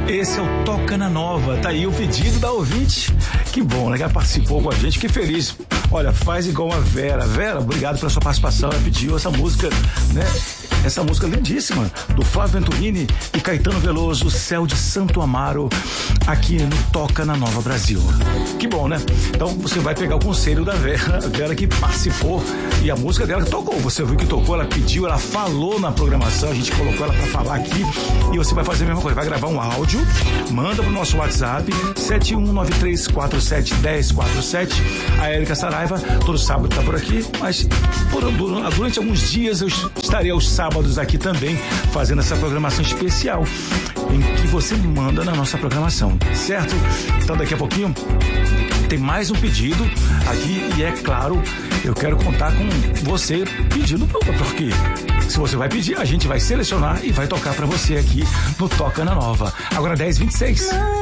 Esse é o Toca na Nova. Tá aí o pedido da ouvinte. Que bom, né? Que ela participou com a gente. Que feliz. Olha, faz igual a Vera. Vera, obrigado pela sua participação. Ela pediu essa música, né? Essa música lindíssima do Flávio Venturini e Caetano Veloso, Céu de Santo Amaro, aqui no Toca na Nova Brasil. Que bom, né? Então você vai pegar o conselho da Vera, a Vera que participou e a música dela tocou. Você viu que tocou, ela pediu, ela falou na programação, a gente colocou ela pra falar aqui e você vai fazer a mesma coisa. Vai gravar um áudio, manda pro nosso WhatsApp 7193471047. A Érica Saraiva, todo sábado tá por aqui, mas durante alguns dias eu estarei aos sábados aqui também fazendo essa programação especial em que você manda na nossa programação, certo? Então daqui a pouquinho tem mais um pedido aqui e é claro, eu quero contar com você pedindo porque se você vai pedir, a gente vai selecionar e vai tocar pra você aqui no Toca na Nova. Agora 10h26.